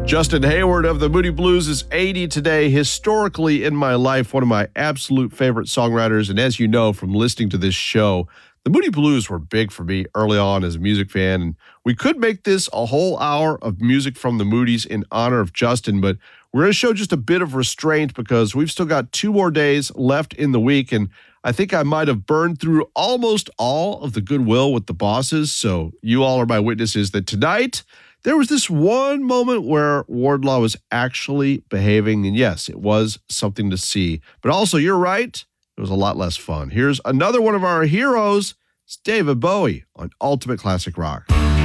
Justin Hayward of the Moody Blues is 80 today. Historically in my life, one of my absolute favorite songwriters. And as you know from listening to this show, the Moody Blues were big for me early on as a music fan. And we could make this a whole hour of music from the Moodies in honor of Justin, but we're going to show just a bit of restraint because we've still got 2 more days left in the week. And I think I might have burned through almost all of the goodwill with the bosses. So you all are my witnesses that tonight there was this one moment where Wardlaw was actually behaving, and yes, it was something to see. But also, you're right, it was a lot less fun. Here's another one of our heroes. It's David Bowie on Ultimate Classic Rock.